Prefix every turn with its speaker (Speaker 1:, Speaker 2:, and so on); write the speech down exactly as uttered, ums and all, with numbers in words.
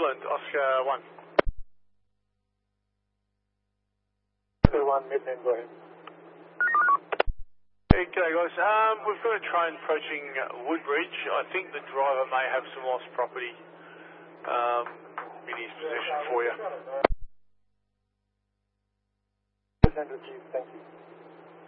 Speaker 1: Midland, Oscar one.
Speaker 2: Oscar one, Midland, go ahead.
Speaker 1: Hey, g'day guys. Um, we've got a train approaching Woodbridge. I think the driver may have some lost property um, in his possession for you.
Speaker 2: Thank you.